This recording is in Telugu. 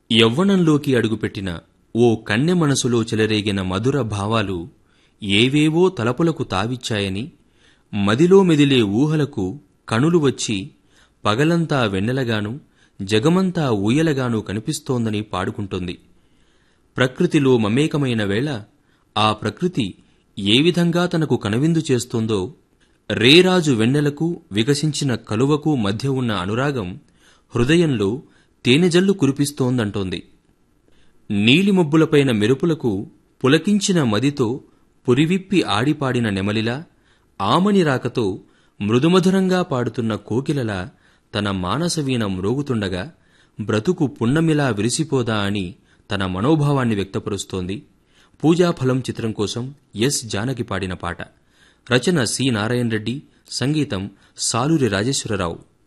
యవ్వనంలోకి అడుగుపెట్టిన ఓ కన్నె మనసులో చెలరేగిన మధుర భావాలు ఏవేవో తలపులకు తావిచ్చాయని, మదిలో మెదిలే ఊహలకు కనులు వచ్చి పగలంతా వెన్నెలగాను, జగమంతా ఊయలగాను కనిపిస్తోందని పాడుకుంటోంది. ప్రకృతిలో మమేకమైన వేళ ఆ ప్రకృతి ఏ విధంగా తనకు కనువిందు చేస్తోందో, రేరాజు వెన్నెలకు వికసించిన కలువకు మధ్య ఉన్న అనురాగం హృదయంలో తేనెజల్లు కురిపిస్తోందంటోంది. నీలిమొబ్బులపైన మెరుపులకు పులకించిన మదితో పురివిప్పి ఆడిపాడిన నెమలిలా, ఆమని రాకతో మృదుమధురంగా పాడుతున్న కోకిలలా తన మానసవీణ మ్రోగుతుండగా బ్రతుకు పున్నమిలా విరిసిపోదా అని తన మనోభావాన్ని వ్యక్తపరుస్తోంది. పూజాఫలం చిత్రం కోసం ఎస్ జానకి పాడిన పాట. రచన సి నారాయణ రెడ్డి, సంగీతం సాలూరి రాజేశ్వరరావు.